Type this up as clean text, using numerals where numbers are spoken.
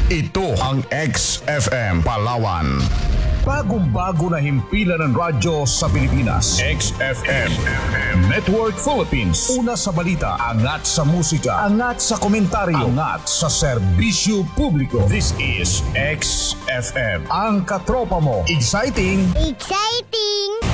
Ito ang XFM Palawan. Bagong-bago na himpilan ng radyo sa Pilipinas. XFM Network Philippines. Una sa balita, angat sa musika, angat sa komentaryo, angat sa serbisyo publiko. This is XFM. Ang katropa mo. Exciting! Exciting!